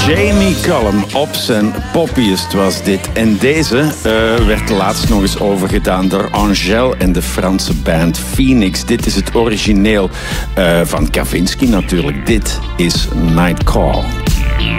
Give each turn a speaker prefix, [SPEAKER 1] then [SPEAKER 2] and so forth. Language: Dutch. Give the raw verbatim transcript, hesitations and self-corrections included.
[SPEAKER 1] Jamie Cullum op zijn poppiest was dit. En deze uh, werd laatst nog eens overgedaan door Angèle en de Franse band Phoenix. Dit is het origineel uh, van Kavinsky natuurlijk. Dit is Night Call.